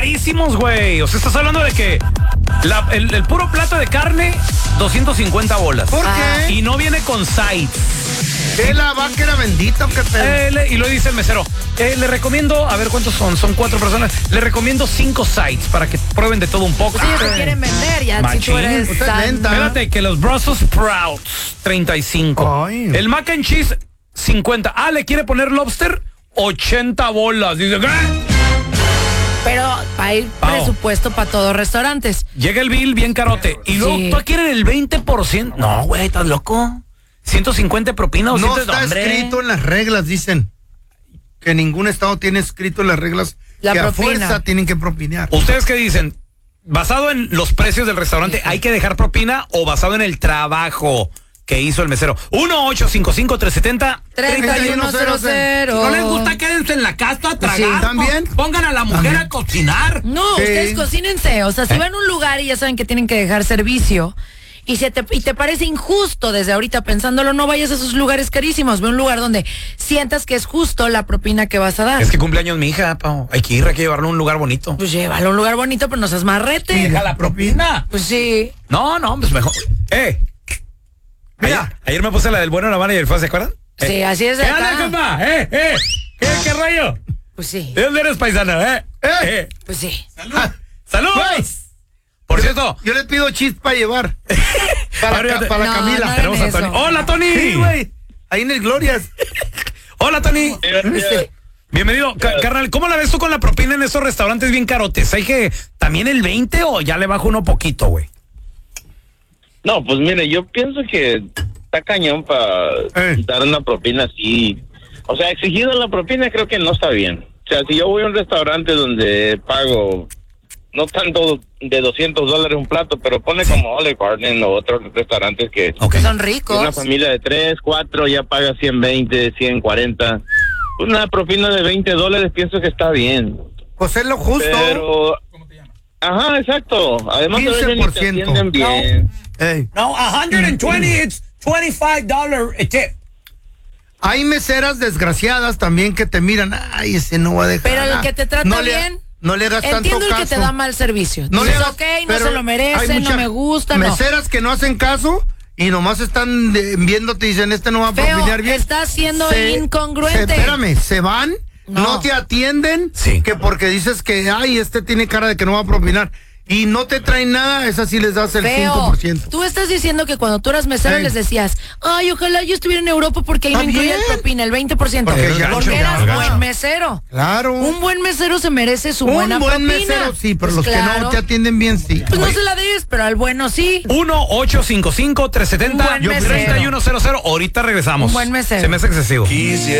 carísimos, güey. O sea, estás hablando de que el puro plato de carne, 250 bolas. ¿Por qué? Y no viene con sides. ¿Qué la vaca era bendita o qué pedo? Y lo dice el mesero. Le recomiendo, a ver cuántos son. Son 4 personas. Le recomiendo 5 sides para que prueben de todo un poco. Sí, se quieren vender ya. Machín. Si tú eres Usted tan- venta. Espérate, que los Brussels Sprouts, 35. Ay. El mac and cheese, 50. ¿Le quiere poner lobster? 80 bolas. Dice, ¿qué? Pero hay presupuesto para todos restaurantes. Llega el bill bien carote. Y luego Sí. tú quieres el 20%. No, güey, ¿estás loco? 150 propina o No 100, está hombre. escrito en las reglas, dicen. Que ningún estado tiene escrito en las reglas La que propina. a fuerza tienen que propinar. ¿Ustedes qué dicen? ¿Basado en los precios del restaurante hay que dejar propina o basado en el trabajo que hizo el mesero? 1-855-370-3100. Si no les gusta, quédense en la casa a tragar. Sí, ¿también? Pongan a la mujer ¿También? a cocinar. No, Sí. ustedes cocínense. O sea, si van a un lugar y ya saben que tienen que dejar servicio y te parece injusto desde ahorita pensándolo, no vayas a esos lugares carísimos. Ve a un lugar donde sientas que es justo la propina que vas a dar. Es que cumpleaños mi hija, Pau. Hay que llevarlo a un lugar bonito. Pues llévalo a un lugar bonito, pero no seas marrete. Deja la propina. Pues sí. No, pues mejor. Mira, ayer me puse la del bueno, la mala y el feo, ¿se acuerdan? Sí, así es de ¿Qué onda, acá. compa? ¿Qué rollo? Pues sí. ¿De dónde eres, paisana? Pues sí. ¡Salud! Por cierto, Yo le pido chis para llevar. Para No, Camila. no tenemos a eso. Tony. ¡Hola, Tony! Sí, güey. Ahí en el Glorias. ¡Hola, Tony! Bienvenido. Carnal, ¿cómo la ves tú con la propina en esos restaurantes bien carotes? ¿Hay que también el 20 o ya le bajo uno poquito, güey? No, pues mire, yo pienso que está cañón para dar una propina así. O sea, exigido la propina creo que no está bien. O sea, si yo voy a un restaurante donde pago no tanto de $200 un plato, pero pone como Olive Garden o otros restaurantes que Que son una ricos. familia de 3, 4 ya paga 120, 140. Una propina de $20 pienso que está bien. Pues es lo justo. Pero... Ajá, exacto. Además, a veces ni te 15%. atienden bien. Ey. No, 120, it's $25 a tip. Hay meseras desgraciadas también que te miran. Ay, ese no va a dejar. Pero el nada. que te trata bien. No le hagas tanto Entiendo el caso. que te da mal servicio. No le Dices, hagas- ok, no pero se lo hay merece, no muchas me gusta, no. meseras que no hacen caso y nomás están viéndote y dicen, este no va a Feo, propinar bien. estás siendo incongruente. Espérame, se van, No. no te atienden, Sí. que porque dices que, ay, este tiene cara de que no va a propinar. Y no te traen nada, esa sí les das el Feo, 5%. tú estás diciendo que cuando tú eras mesero Ey. les decías, ay, ojalá yo estuviera en Europa porque ahí no Está incluía el bien. propina, el 20%. Porque Porque, ya gancho, eras ya. buen mesero. Claro. Un buen mesero se merece su Un buena buen propina. mesero, sí, pero Pues los que claro. no te atienden bien, sí. Pues no se la des, pero al bueno sí. 1-855-370-3100. Un buen mesero. Ahorita regresamos. Un buen mesero. Se me hace excesivo.